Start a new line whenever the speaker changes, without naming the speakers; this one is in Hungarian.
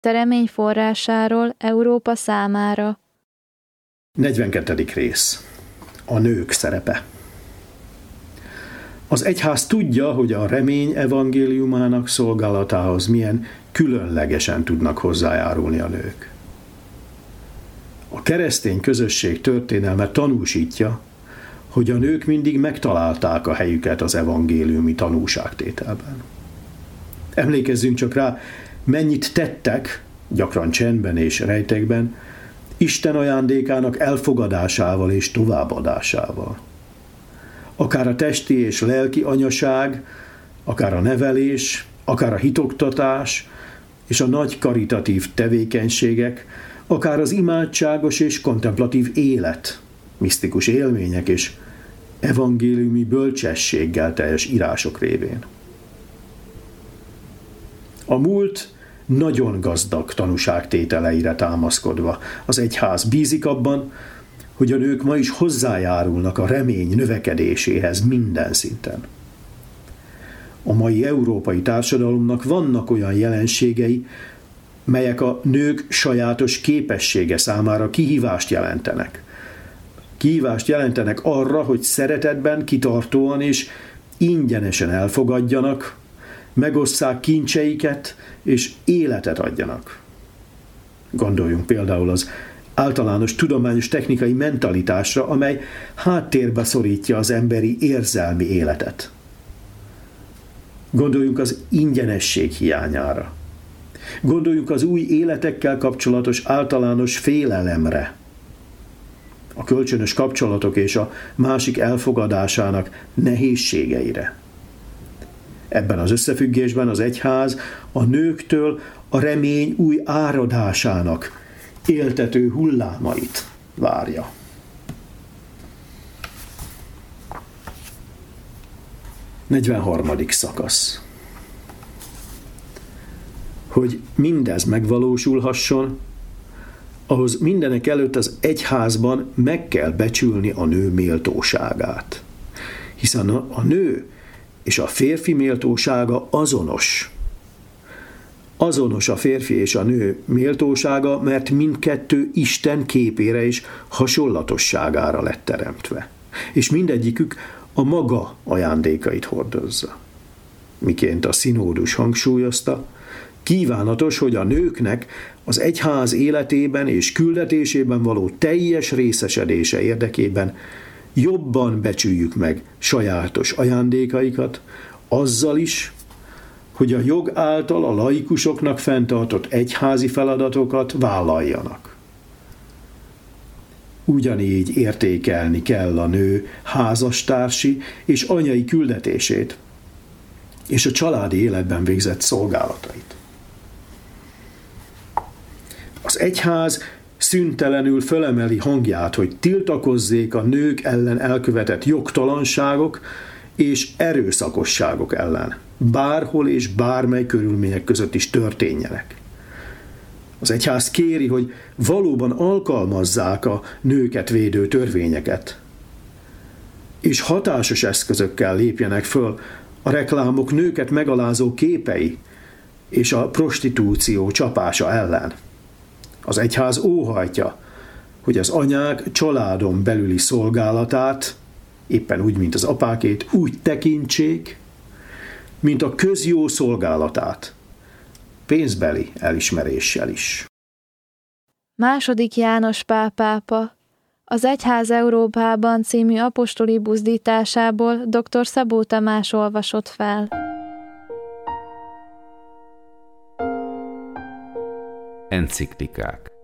te remény forrásáról Európa számára.
42. rész. A nők szerepe. Az egyház tudja, hogy a remény evangéliumának szolgálatához milyen különlegesen tudnak hozzájárulni a nők. A keresztény közösség történelme tanúsítja, hogy a nők mindig megtalálták a helyüket az evangéliumi tanúságtételben. Emlékezzünk csak rá, mennyit tettek, gyakran csendben és rejtekben, Isten ajándékának elfogadásával és továbbadásával. Akár a testi és lelki anyaság, akár a nevelés, akár a hitoktatás és a nagy karitatív tevékenységek, akár az imádságos és kontemplatív élet, misztikus élmények és evangéliumi bölcsességgel teljes írások révén. A múlt nagyon gazdag tanúságtételeire támaszkodva az egyház bízik abban, hogy a nők ma is hozzájárulnak a remény növekedéséhez minden szinten. A mai európai társadalomnak vannak olyan jelenségei, melyek a nők sajátos képessége számára kihívást jelentenek. Kihívást jelentenek arra, hogy szeretetben, kitartóan és ingyenesen elfogadjanak, megosszák kincseiket és életet adjanak. Gondoljunk például az általános tudományos technikai mentalitásra, amely háttérbe szorítja az emberi érzelmi életet. Gondoljunk az ingyenesség hiányára. Gondoljunk az új életekkel kapcsolatos általános félelemre. A kölcsönös kapcsolatok és a másik elfogadásának nehézségeire. Ebben az összefüggésben az egyház a nőktől a remény új áradásának éltető hullámait várja. Negyvenharmadik szakasz. Hogy mindez megvalósulhasson, ahhoz mindenek előtt az egyházban meg kell becsülni a nő méltóságát. Hiszen a nő és a férfi méltósága azonos. Azonos a férfi és a nő méltósága, mert mindkettő Isten képére és hasonlatosságára lett teremtve. És mindegyikük a maga ajándékait hordozza. Miként a szinódus hangsúlyozta, kívánatos, hogy a nőknek az egyház életében és küldetésében való teljes részesedése érdekében jobban becsüljük meg sajátos ajándékaikat, azzal is, hogy a jog által a laikusoknak fenntartott egyházi feladatokat vállaljanak. Ugyanígy értékelni kell a nő házastársi és anyai küldetését, és a családi életben végzett szolgálatait. Az egyház szüntelenül fölemeli hangját, hogy tiltakozzék a nők ellen elkövetett jogtalanságok és erőszakosságok ellen, bárhol és bármely körülmények között is történjenek. Az egyház kéri, hogy valóban alkalmazzák a nőket védő törvényeket, és hatásos eszközökkel lépjenek föl a reklámok nőket megalázó képei és a prostitúció csapása ellen. Az egyház óhajtja, hogy az anyák családon belüli szolgálatát, éppen úgy, mint az apákét, úgy tekintsék, mint a közjó szolgálatát, pénzbeli elismeréssel is.
II. János Pál pápa az Egyház Európában című apostoli buzdításából dr. Szabó Tamás olvasott fel.
Enciklikák.